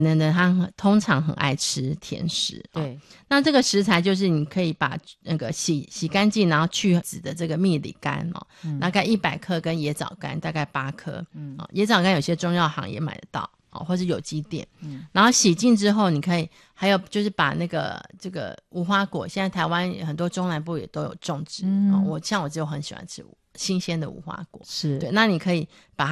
他通常很爱吃甜食。 对， 那这个食材就是你可以把那个洗干净，然后去籽的这个蜜梨干大概100克，跟野枣干大概8颗。野枣干有些中药行也买得到，或是有机店。然后洗净之后，你可以还有就是把这个无花果，现在台湾很多中南部也都有种植。我只有很喜欢吃新鲜的无花果。 是， 对，那你可以把它